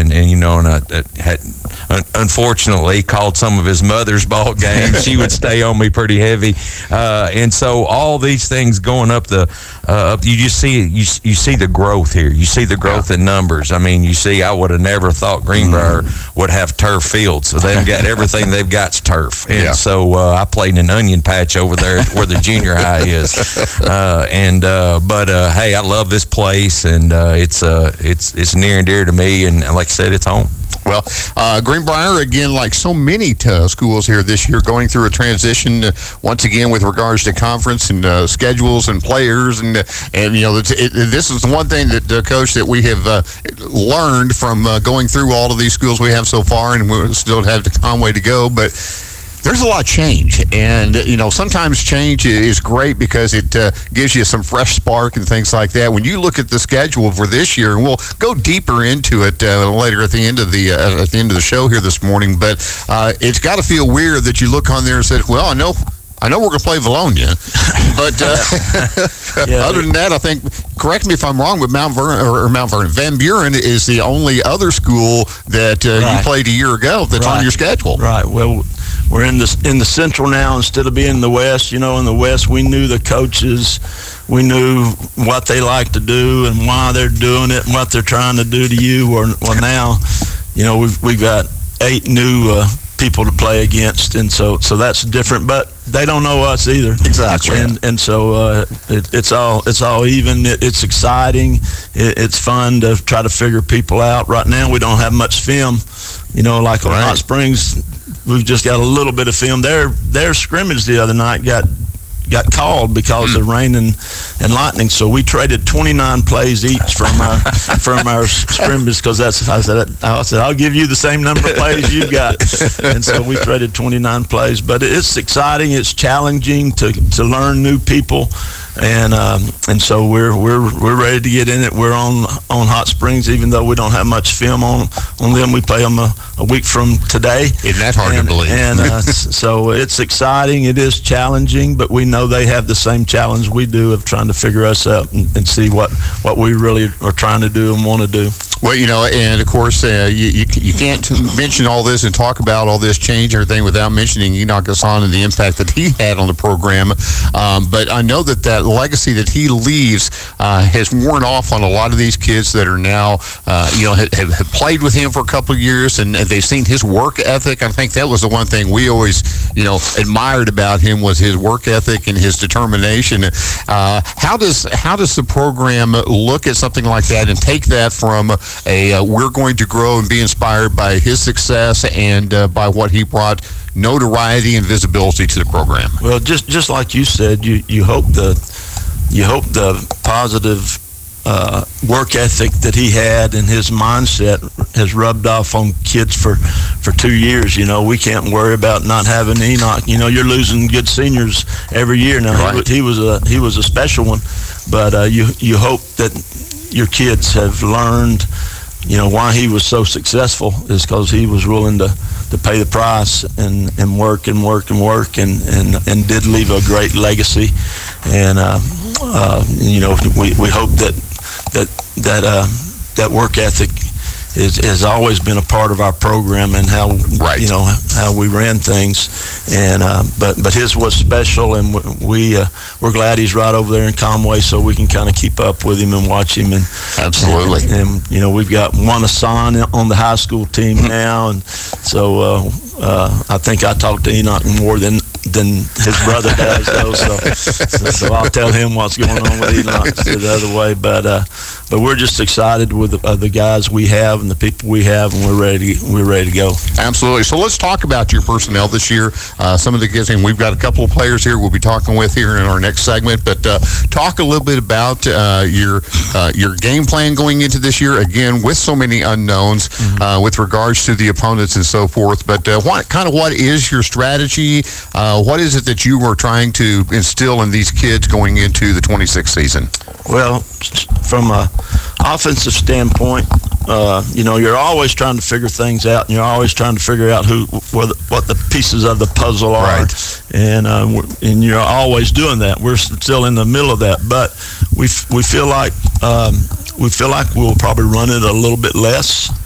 and had unfortunately called some of his mother's ball games. She would stay on me pretty heavy, and so all these things going up you just see you see the growth here. You see the growth in numbers. I mean, you see, I would have never thought Greenbrier would have turf fields. So they've got everything they've got's turf, and so I played in an onion patch over there where the junior high is, but hey, I love this place, and it's near and dear to me, and like I said, it's home. Well, Greenbrier, again, like so many schools here this year, going through a transition once again with regards to conference and schedules and players, and this is the one thing that Coach, that we have learned from going through all of these schools we have so far, and we still have Conway to go, but there's a lot of change, and sometimes change is great because it gives you some fresh spark and things like that. When you look at the schedule for this year, and we'll go deeper into it later at the end of the show here this morning, but it's got to feel weird that you look on there and say, well, I know we're going to play Valonia, but other than that, I think, correct me if I'm wrong, but Mount Vernon, Van Buren is the only other school that you played a year ago that's on your schedule. Right. Well, we're in the Central now instead of being in the West. In the West, we knew the coaches, we knew what they like to do and why they're doing it and what they're trying to do to you. Or now, we've got 8 new people to play against, and so that's different. But they don't know us either. Exactly. And so it's all even. It's exciting. It's fun to try to figure people out. Right now, we don't have much film. Like on Hot Springs, we've just got a little bit of film. Their scrimmage the other night got called because of rain and lightning. So we traded 29 plays each from our scrimmage, because I said I'll give you the same number of plays you've got. And so we traded 29 plays. But it's exciting. It's challenging to learn new people. And so we're ready to get in it. We're on Hot Springs, even though we don't have much film on them. We play them a week from today. Isn't that hard to believe? And so it's exciting. It is challenging, but we know they have the same challenge we do of trying to figure us out and see what we really are trying to do and want to do. Well, and of course, you can't mention all this and talk about all this change and everything without mentioning Enoch Hassan and the impact that he had on the program. But I know that legacy that he leaves has worn off on a lot of these kids that are now, have played with him for a couple of years, and they've seen his work ethic. I think that was the one thing we always, admired about him, was his work ethic and his determination. How does the program look at something like that and take that from we're going to grow and be inspired by his success and by what he brought notoriety and visibility to the program? Well, just like you said, you hope the positive work ethic that he had and his mindset has rubbed off on kids for 2 years. We can't worry about not having Enoch. You're losing good seniors every year now. Right. He was a special one, but you hope that your kids have learned, why he was so successful is because he was willing to pay the price and work and did leave a great legacy. And we hope that work ethic has always been a part of our program and how we ran things. And but his was special, and we're glad he's right over there in Conway, so we can kind of keep up with him and watch him. And absolutely. And we've got one Hassan on the high school team now, and so I think I talk to Enoch more than his brother does, though. So I'll tell him what's going on with Enoch the other way. But we're just excited with the guys we have and the people we have, and we're ready to go. Absolutely. So let's talk about your personnel this year. Some of the kids, and we've got a couple of players here we'll be talking with here in our next segment. But talk a little bit about your game plan going into this year. Again, with so many unknowns with regards to the opponents and so forth. But what is your strategy? What is it that you were trying to instill in these kids going into the 26th season? Well, from an offensive standpoint, you're always trying to figure things out, and you're always trying to figure out what the pieces of the puzzle are. Right. And you're always doing that. We're still in the middle of that, but we feel like we'll probably run it a little bit less